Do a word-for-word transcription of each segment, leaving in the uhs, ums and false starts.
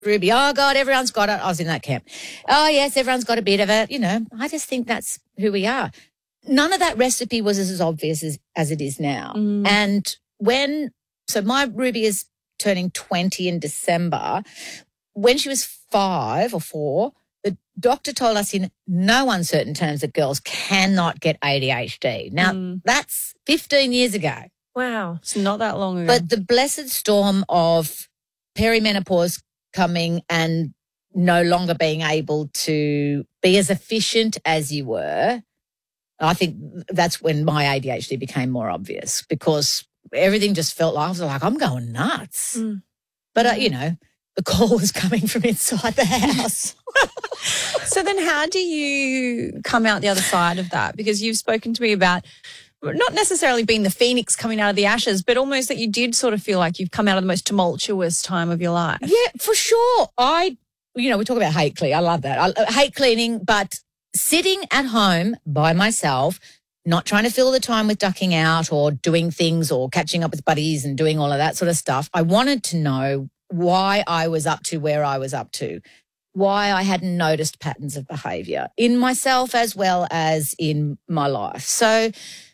Ruby, oh, God, everyone's got it. I was in that camp. Oh, yes, everyone's got a bit of it. You know, I just think that's who we are. None of that recipe was as obvious as, as it is now. Mm. And when, so my Ruby is turning twenty in December. When she was five or four, the doctor told us in no uncertain terms that girls cannot get A D H D. Now, Mm. that's fifteen years ago. Wow, it's not that long ago. But the blessed storm of perimenopause coming and no longer being able to be as efficient as you were, I think that's when my A D H D became more obvious because everything just felt like, I was like, I'm going nuts. Mm. But, uh, you know, the call was coming from inside the house. So then how do you come out the other side of that? Because you've spoken to me about not necessarily being the phoenix coming out of the ashes, but almost that you did sort of feel like you've come out of the most tumultuous time of your life. Yeah, for sure. I, you know, we talk about hate clean. I love that. I, uh, hate cleaning, but sitting at home by myself, not trying to fill the time with ducking out or doing things or catching up with buddies and doing all of that sort of stuff. I wanted to know why I was up to where I was up to, why I hadn't noticed patterns of behaviour in myself as well as in my life. So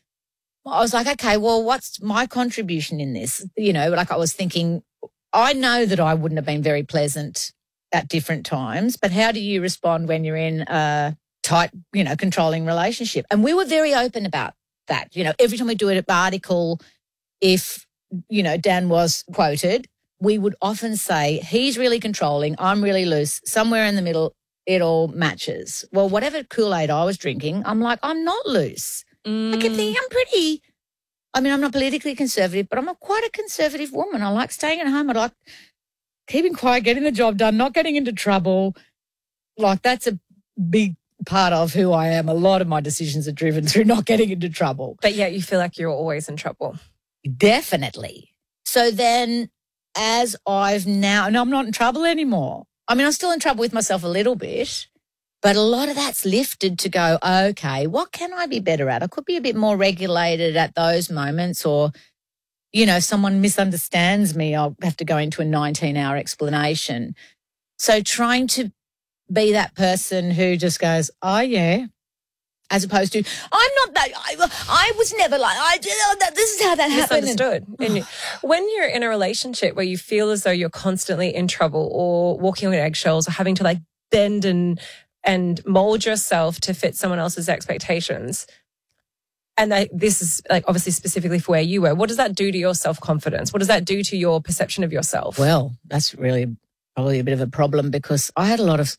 I was like, okay, well, what's my contribution in this? You know, like I was thinking, I know that I wouldn't have been very pleasant at different times, but how do you respond when you're in a tight, you know, controlling relationship? And we were very open about that. You know, every time we do an article, if, you know, Dan was quoted, we would often say, he's really controlling, I'm really loose, somewhere in the middle, it all matches. Well, whatever Kool-Aid I was drinking, I'm like, I'm not loose. Mm. I kept thinking I'm pretty, I mean, I'm not politically conservative, but I'm a, quite a conservative woman. I like staying at home. I like keeping quiet, getting the job done, not getting into trouble. Like that's a big part of who I am. A lot of my decisions are driven through not getting into trouble. But yet you feel like you're always in trouble. Definitely. So then as I've now, and I'm not in trouble anymore. I mean, I'm still in trouble with myself a little bit, but a lot of that's lifted to go, okay, what can I be better at? I could be a bit more regulated at those moments or, you know, if someone misunderstands me, I'll have to go into a nineteen-hour explanation. So trying to be that person who just goes, oh, yeah, as opposed to, I'm not that, I, I was never like, I that, this is how that happened. Misunderstood. And you, when you're in a relationship where you feel as though you're constantly in trouble or walking on eggshells or having to like bend and and mold yourself to fit someone else's expectations, and that, this is like obviously specifically for where you were, what does that do to your self-confidence? What does that do to your perception of yourself? Well, that's really probably a bit of a problem because I had a lot of...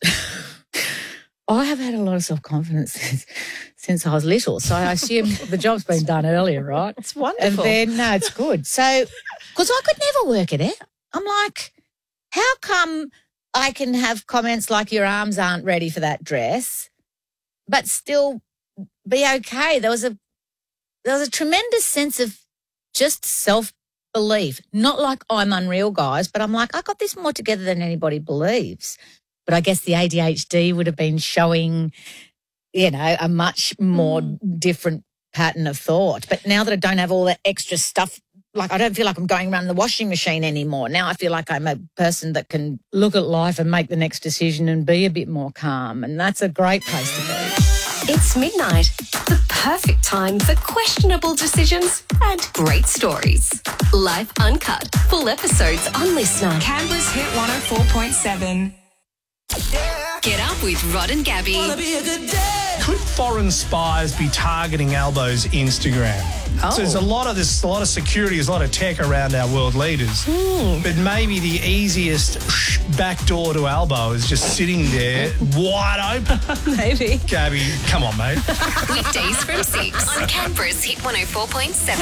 I have had a lot of self-confidence since, since I was little, so I assume the job's been done earlier, right? It's wonderful. And then, no, it's good. So, because I could never work it out. I'm like, how come I can have comments like your arms aren't ready for that dress, but still be okay? There was a there was a tremendous sense of just self-belief. Not like I'm unreal, guys, but I'm like, I got this more together than anybody believes. But I guess the A D H D would have been showing, you know, a much more mm. different pattern of thought. But now that I don't have all that extra stuff, like I don't feel like I'm going around the washing machine anymore. Now I feel like I'm a person that can look at life and make the next decision and be a bit more calm. And that's a great place to be. It's midnight, the perfect time for questionable decisions and great stories. Life Uncut, full episodes on Listener. Canberra's Hit one oh four point seven. Get up with Rod and Gabby. Could foreign spies be targeting Albo's Instagram? Oh. So there's a lot of this, a lot of security, there's a lot of tech around our world leaders. Mm. But maybe the easiest back door to Albo is just sitting there wide open. Maybe. Gabby, come on, mate. Weekdays from six on Canberra's Hit one oh four point seven.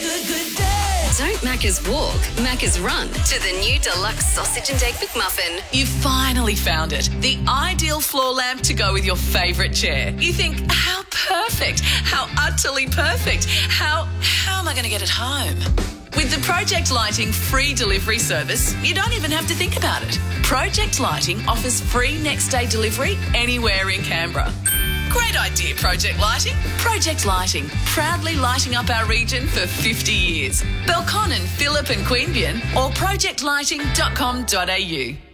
Don't Macca's walk, Macca's run to the new deluxe sausage and egg McMuffin. You finally found it. The ideal floor lamp to go with your favourite chair. You think, how perfect, how utterly perfect, how, how am I going to get it home? With the Project Lighting free delivery service, you don't even have to think about it. Project Lighting offers free next day delivery anywhere in Canberra. Great idea, Project Lighting. Project Lighting, proudly lighting up our region for fifty years. Belconnen, Phillip and Queanbeyan or project lighting dot com dot a u.